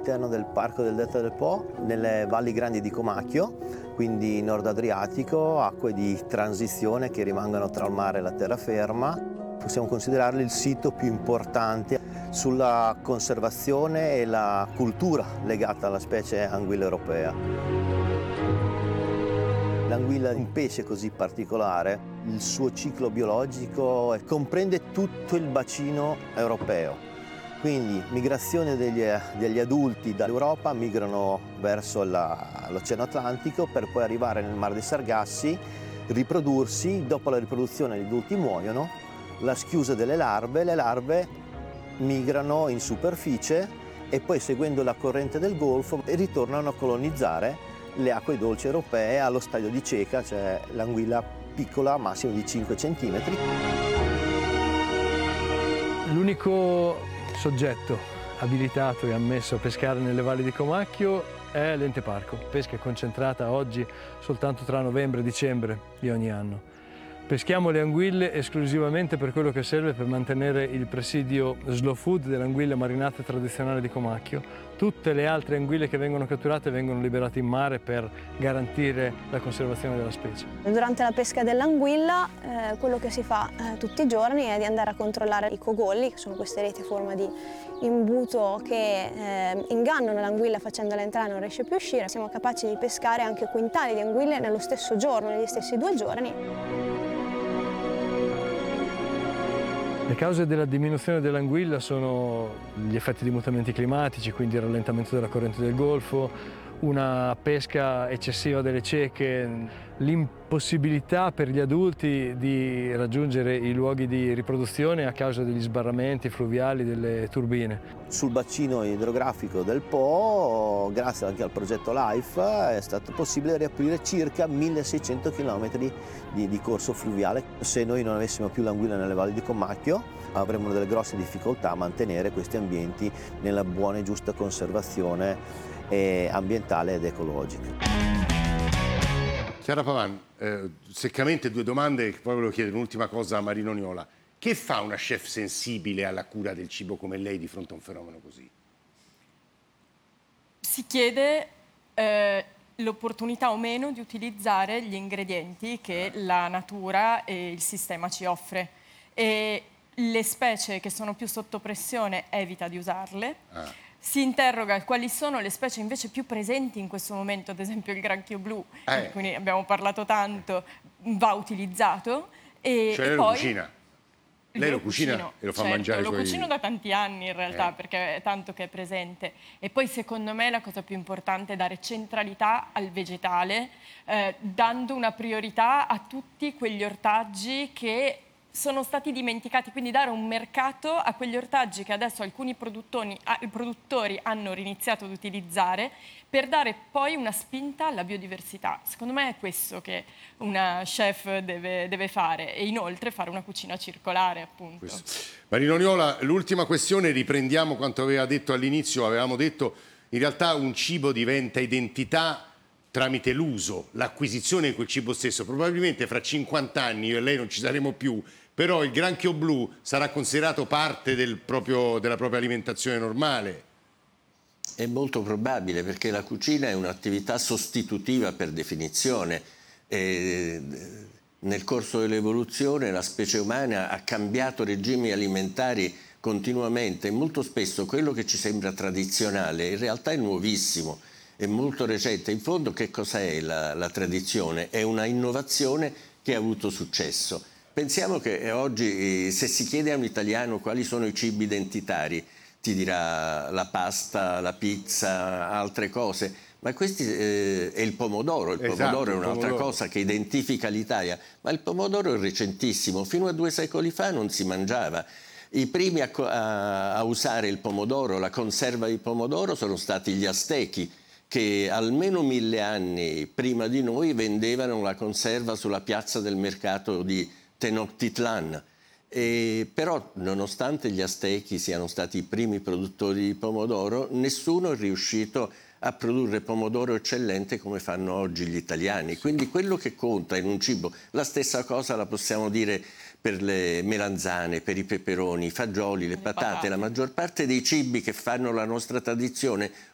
all'interno del Parco del Delta del Po, nelle valli grandi di Comacchio, quindi Nord Adriatico, acque di transizione che rimangono tra il mare e la terraferma. Possiamo considerarli il sito più importante sulla conservazione e la cultura legata alla specie anguilla europea. L'anguilla è un pesce così particolare, il suo ciclo biologico comprende tutto il bacino europeo. Quindi migrazione degli adulti dall'Europa migrano verso l'Oceano Atlantico per poi arrivare nel Mar dei Sargassi, riprodursi, dopo la riproduzione gli adulti muoiono, la schiusa delle larve, le larve migrano in superficie e poi seguendo la corrente del Golfo ritornano a colonizzare le acque dolci europee allo stadio di cieca, cioè l'anguilla piccola, massimo di 5 cm. L'unico soggetto abilitato e ammesso a pescare nelle valli di Comacchio è l'ente parco. Pesca è concentrata oggi soltanto tra novembre e dicembre di ogni anno. Peschiamo le anguille esclusivamente per quello che serve per mantenere il presidio slow food dell'anguilla marinata tradizionale di Comacchio. Tutte le altre anguille che vengono catturate vengono liberate in mare per garantire la conservazione della specie. Durante la pesca dell'anguilla quello che si fa tutti i giorni è di andare a controllare i cogolli, che sono queste reti a forma di imbuto che ingannano l'anguilla facendola entrare e non riesce più a uscire. Siamo capaci di pescare anche quintali di anguille nello stesso giorno, negli stessi 2 giorni. Le cause della diminuzione dell'anguilla sono gli effetti di mutamenti climatici, quindi il rallentamento della corrente del Golfo, una pesca eccessiva delle cieche, l'impossibilità per gli adulti di raggiungere i luoghi di riproduzione a causa degli sbarramenti fluviali delle turbine. Sul bacino idrografico del Po, grazie anche al progetto LIFE, è stato possibile riaprire circa 1600 km di corso fluviale. Se noi non avessimo più l'anguilla nelle valli di Comacchio, avremmo delle grosse difficoltà a mantenere questi ambienti nella buona e giusta conservazione ambientale ed ecologica. Chiara Pavan, seccamente 2 domande, poi volevo chiedere un'ultima cosa a Marino Niola. Che fa una chef sensibile alla cura del cibo come lei di fronte a un fenomeno così? Si chiede l'opportunità o meno di utilizzare gli ingredienti che la natura e il sistema ci offre. E le specie che sono più sotto pressione evita di usarle. Si interroga quali sono le specie invece più presenti in questo momento, ad esempio il granchio blu, di cui abbiamo parlato tanto, va utilizzato. Cioè e lei poi lo cucina? Lei lo cucina e lo fa mangiare ai suoi... Lo cucino da tanti anni in realtà, perché è tanto che è presente. E poi secondo me la cosa più importante è dare centralità al vegetale, dando una priorità a tutti quegli ortaggi che sono stati dimenticati, quindi dare un mercato a quegli ortaggi che adesso alcuni produttori hanno riniziato ad utilizzare per dare poi una spinta alla biodiversità. Secondo me è questo che una chef deve fare e inoltre fare una cucina circolare, appunto. Marino Niola, l'ultima questione, riprendiamo quanto aveva detto all'inizio. Avevamo detto in realtà un cibo diventa identità tramite l'uso, l'acquisizione di quel cibo stesso. Probabilmente fra 50 anni io e lei non ci saremo più, però il granchio blu sarà considerato parte della propria alimentazione normale. È molto probabile, perché la cucina è un'attività sostitutiva per definizione. Nel corso dell'evoluzione la specie umana ha cambiato regimi alimentari continuamente e molto spesso quello che ci sembra tradizionale in realtà è nuovissimo, è molto recente. In fondo che cos'è la tradizione? È una innovazione che ha avuto successo. Pensiamo che oggi se si chiede a un italiano quali sono i cibi identitari, ti dirà la pasta, la pizza, altre cose, ma questi è il pomodoro. Il pomodoro è un'altra cosa che identifica l'Italia, ma il pomodoro è recentissimo, fino a 2 secoli fa non si mangiava. I primi a usare il pomodoro, la conserva di pomodoro, sono stati gli Aztechi, che almeno 1000 anni prima di noi vendevano la conserva sulla piazza del mercato di Tenochtitlan. Però nonostante gli Aztechi siano stati i primi produttori di pomodoro, nessuno è riuscito a produrre pomodoro eccellente come fanno oggi gli italiani. Quindi quello che conta in un cibo, la stessa cosa la possiamo dire per le melanzane, per i peperoni, i fagioli, le patate. La maggior parte dei cibi che fanno la nostra tradizione